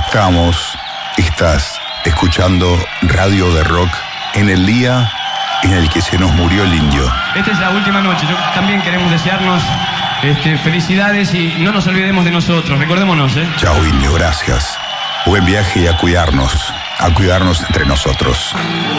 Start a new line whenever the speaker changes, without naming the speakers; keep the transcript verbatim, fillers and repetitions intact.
estamos, estás escuchando Radio de Rock en el día en el que se nos murió el indio.
Esta es la última noche. Yo también queremos desearnos este, felicidades y no nos olvidemos de nosotros. Recordémonos, ¿eh?
Chao, indio, gracias. Buen viaje y a cuidarnos, a cuidarnos entre nosotros.